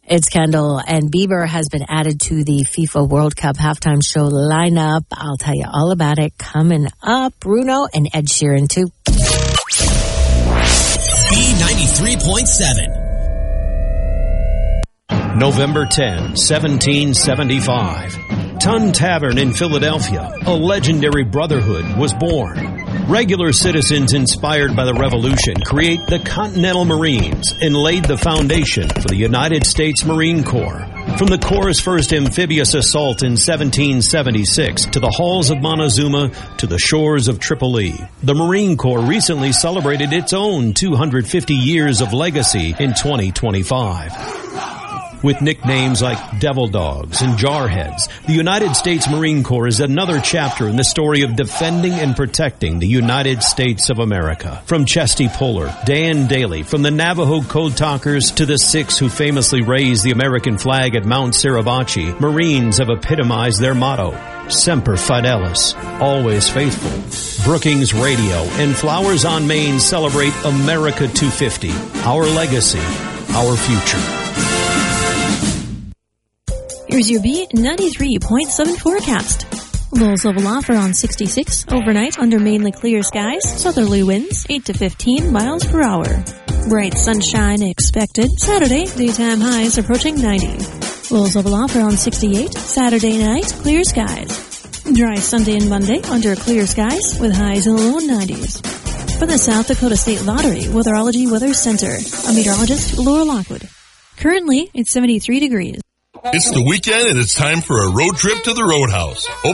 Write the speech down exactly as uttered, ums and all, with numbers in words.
It's Kendall, and Bieber has been added to the FIFA World Cup halftime show lineup. I'll tell you all about it coming up. Bruno and Ed Sheeran, too. B ninety-three point seven. November tenth, seventeen seventy-five. Tun Tavern in Philadelphia, a legendary brotherhood was born. Regular citizens inspired by the Revolution create the Continental Marines and laid the foundation for the United States Marine Corps. From the Corps' first amphibious assault in seventeen seventy-six to the halls of Montezuma to the shores of Tripoli, the Marine Corps recently celebrated its own two hundred fifty years of legacy in twenty twenty-five. With nicknames like Devil Dogs and Jarheads, the United States Marine Corps is another chapter in the story of defending and protecting the United States of America. From Chesty Puller, Dan Daly, from the Navajo Code Talkers to the six who famously raised the American flag at Mount Suribachi, Marines have epitomized their motto, Semper Fidelis, always faithful. Brookings Radio and Flowers on Main celebrate America two fifty, our legacy, our future. Here's your B ninety-three point seven forecast. Lows level off around sixty-six. Overnight under mainly clear skies. Southerly winds eight to fifteen miles per hour. Bright sunshine expected. Saturday, daytime highs approaching ninety. Lows level off around sixty-eight. Saturday night, clear skies. Dry Sunday and Monday under clear skies with highs in the low nineties. For the South Dakota State Lottery Weatherology Weather Center, I'm meteorologist Laura Lockwood. Currently, it's seventy-three degrees. It's the weekend and it's time for a road trip to the Roadhouse. Open